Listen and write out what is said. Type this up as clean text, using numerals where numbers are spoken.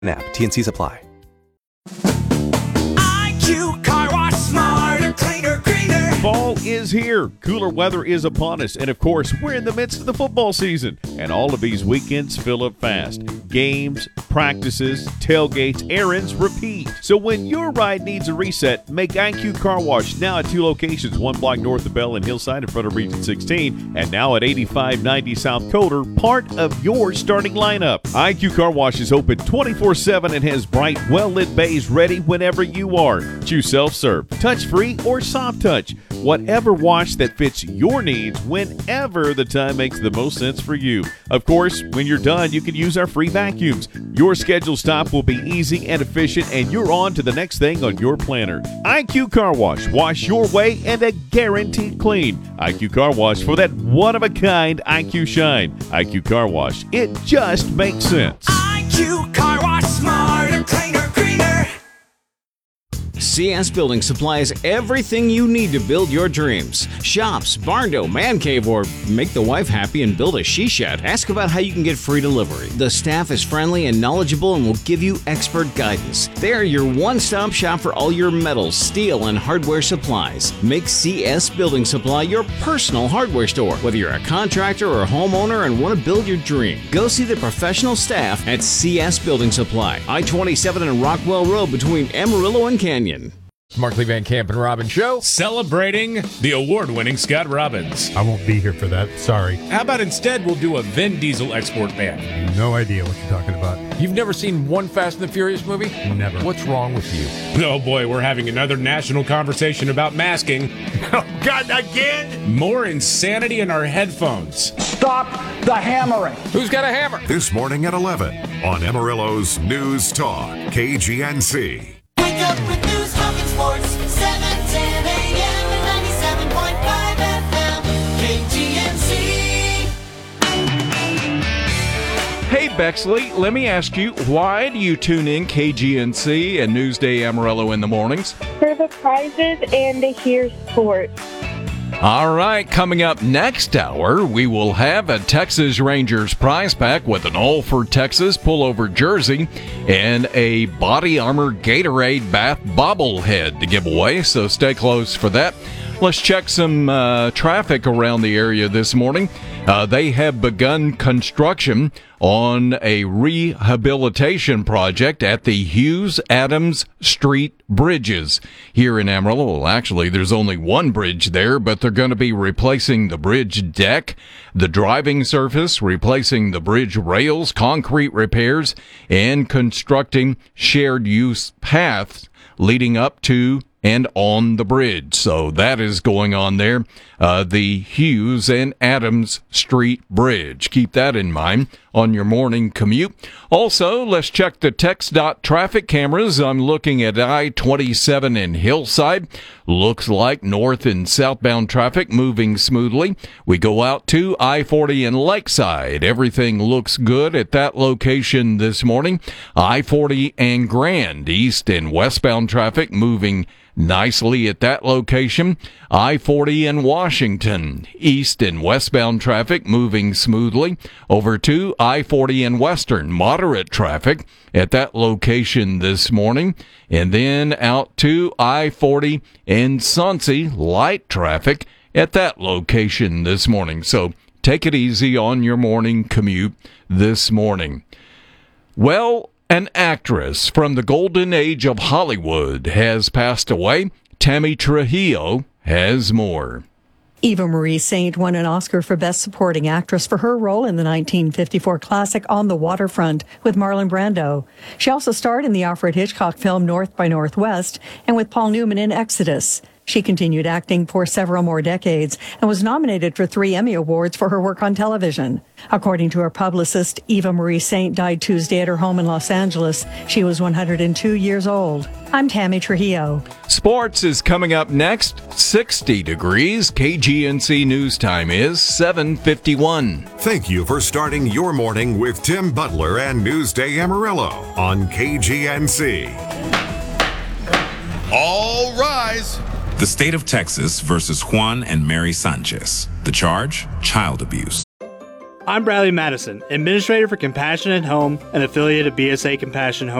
App. TNCs apply. IQ Car Wash, smarter, cleaner, greener. Fall is here. Cooler weather is upon us. And of course, we're in the midst of the football season. And all of these weekends fill up fast. Games, practices, tailgates, errands, repeat. So when your ride needs a reset, make IQ Car Wash now at 2 locations, 1 block north of Bell and Hillside in front of Region 16, and now at 8590 South Coder, part of your starting lineup. IQ Car Wash is open 24/7 and has bright, well-lit bays ready whenever you are. Choose self-serve, touch-free, or soft touch. Whatever wash that fits your needs whenever the time makes the most sense for you. Of course, when you're done, you can use our free vacuums. Your scheduled stop will be easy and efficient, and you're on to the next thing on your planner. IQ Car Wash. Wash your way and a guaranteed clean. IQ Car Wash for that one-of-a-kind IQ shine. IQ Car Wash. It just makes sense. IQ Car Wash, smarter, cleaner, greener. CS Building Supply is everything you need to build your dreams. Shops, barn-do, man cave, or make the wife happy and build a she-shed. Ask about how you can get free delivery. The staff is friendly and knowledgeable and will give you expert guidance. They're your one-stop shop for all your metals, steel, and hardware supplies. Make CS Building Supply your personal hardware store. Whether you're a contractor or a homeowner and want to build your dream, go see the professional staff at CS Building Supply. I-27 and Rockwell Road between Amarillo and Canyon. Markley Van Camp and Robbins Show. Celebrating the award-winning Scott Robbins. I won't be here for that. Sorry. How about instead we'll do a Vin Diesel export ban? No idea what you're talking about. You've never seen one Fast and the Furious movie? Never. What's wrong with you? Oh boy, we're having another national conversation about masking. Oh, God, again? More insanity in our headphones. Stop the hammering. Who's got a hammer? This morning at 11 on Amarillo's News Talk, KGNC. Wake up with news, talk, and sports. 7:10 a.m. and 97.5 FM. KGNC. Hey Bexley, let me ask you, why do you tune in KGNC and Newsday Amarillo in the mornings? For the prizes and to hear sports. All right, coming up next hour, we will have a Texas Rangers prize pack with an All for Texas pullover jersey and a Body Armor Gatorade Bath bobblehead to give away, so stay close for that. Let's check some traffic around the area this morning. They have begun construction on a rehabilitation project at the Hughes Adams Street bridges here in Amarillo. Well, actually, there's only one bridge there, but they're going to be replacing the bridge deck, the driving surface, replacing the bridge rails, concrete repairs, and constructing shared use paths leading up to and on the bridge. So that is going on there, the Hughes and Adams Street Bridge. Keep that in mind on your morning commute. Also, let's check the TxDOT traffic cameras. I'm looking at I-27 in Hillside. Looks like north and southbound traffic moving smoothly. We go out to I-40 in Lakeside. Everything looks good at that location this morning. I-40 and Grand, east and westbound traffic moving nicely at that location. I-40 in Washington, east and westbound traffic moving smoothly. Over to I-40 in Western, moderate traffic at that location this morning. And then out to I-40 in Soncy, light traffic at that location this morning. So take it easy on your morning commute this morning. Well, an actress from the golden age of Hollywood has passed away. Tammy Trujillo has more. Eva Marie Saint won an Oscar for Best Supporting Actress for her role in the 1954 classic On the Waterfront with Marlon Brando. She also starred in the Alfred Hitchcock film North by Northwest and with Paul Newman in Exodus. She continued acting for several more decades and was nominated for 3 Emmy Awards for her work on television. According to her publicist, Eva Marie Saint died Tuesday at her home in Los Angeles. She was 102 years old. I'm Tammy Trujillo. Sports is coming up next. 60 degrees. KGNC News Time is 7:51. Thank you for starting your morning with Tim Butler and Newsday Amarillo on KGNC. All rise. The state of Texas versus Juan and Mary Sanchez. The charge, child abuse. I'm Bradley Madison, Administrator for Compassion at Home, an affiliate of BSA Compassion Home